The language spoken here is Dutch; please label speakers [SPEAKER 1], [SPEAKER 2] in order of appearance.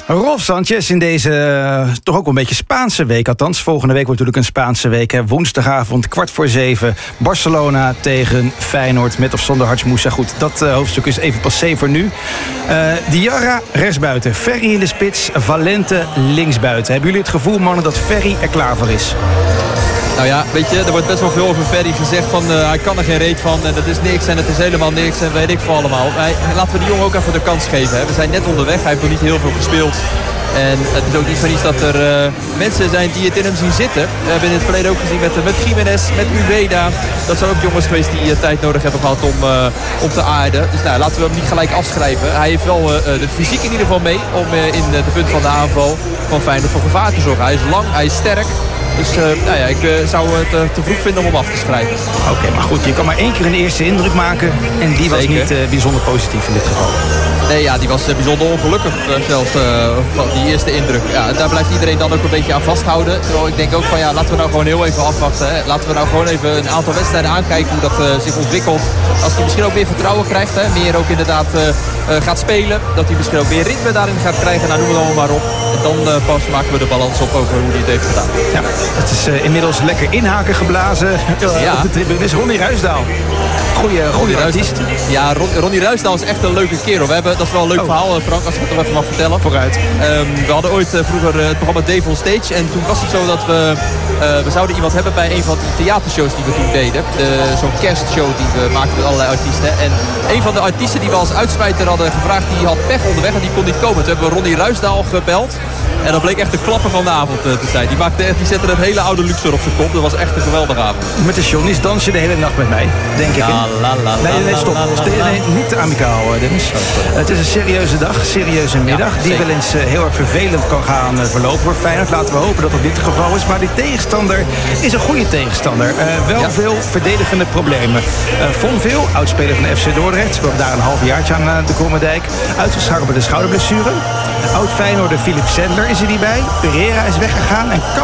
[SPEAKER 1] Rolf Sanchez in deze toch ook wel een beetje Spaanse week. Althans, volgende week wordt natuurlijk een Spaanse week. Hè. Woensdagavond 6:15. Barcelona tegen Feyenoord met of zonder Hadj Moussa. Goed, dat hoofdstuk is even passé voor nu. Diarra rechtsbuiten. Ferry in de spits. Valente linksbuiten. Hebben jullie het gevoel, mannen, dat Ferry er klaar voor is?
[SPEAKER 2] Nou ja, weet je, er wordt best wel veel over Ferry gezegd van hij kan er geen reet van en dat is niks en het is helemaal niks en weet ik veel allemaal. Laten we die jongen ook even de kans geven. Hè. We zijn net onderweg, hij heeft nog niet heel veel gespeeld. En het is ook niet van iets dat er mensen zijn die het in hem zien zitten. We hebben in het verleden ook gezien met Gimenez, met Ubeda. Dat zijn ook jongens geweest die tijd nodig hebben gehad om te aarden. Dus nou, laten we hem niet gelijk afschrijven. Hij heeft wel de fysiek in ieder geval mee om in de punt van de aanval van Feyenoord voor gevaar te zorgen. Hij is lang, hij is sterk. Dus ik zou het te vroeg vinden om hem af te schrijven. Oké, maar goed, je kan maar één keer een eerste indruk maken. En die was niet bijzonder positief in dit geval. Nee, ja, die was bijzonder ongelukkig zelfs van die eerste indruk. Ja, daar blijft iedereen dan ook een beetje aan vasthouden. Terwijl ik denk ook van ja, laten we nou gewoon heel even afwachten. Hè. Laten we nou gewoon even een aantal wedstrijden aankijken hoe dat zich ontwikkelt. Als hij misschien ook meer vertrouwen krijgt. Hè. Meer ook inderdaad gaat spelen. Dat hij misschien ook meer ritme daarin gaat krijgen. Nou, noem het allemaal maar op. En dan pas maken we de balans op over hoe hij het heeft gedaan. Ja, het is inmiddels lekker inhaken geblazen. Op de tribune is Ronnie Ruisdael. Goeie artiest. Ja, Ronnie Ruisdael is echt een leuke kerel. Dat is wel een leuk verhaal, Frank, als ik het nog even mag vertellen. Vooruit. We hadden ooit vroeger het programma Dave on Stage. En toen was het zo dat we zouden iemand hebben bij een van de theatershows die we toen deden. Zo'n kerstshow die we maakten met allerlei artiesten. En een van de artiesten die we als uitsmijter hadden gevraagd, die had pech onderweg en die kon niet komen. Toen hebben we Ronnie Ruisdael gebeld. En dat bleek echt de klapper van de avond te zijn. Die zette het hele oude Luxor op zijn kop. Dat was echt een geweldige avond. Met de Johnny's dans je de hele nacht met mij, denk ik. Nee, stop. Nee, niet te amicaal, Dennis. Het is een serieuze dag, serieuze middag. Die wel eens heel erg vervelend kan gaan verlopen voor Feyenoord. Laten we hopen dat dat dit het geval is. Maar die tegenstander is een goede tegenstander. Wel veel verdedigende problemen. Von Veel, oudspeler van de FC Dordrecht. Speelt daar een halfjaartje aan de Krommerdijk. Uitgeschakeld bij de schouderblessure. Oud Feyenoorder Philip Sandler is er niet bij. Pereira is weggegaan. En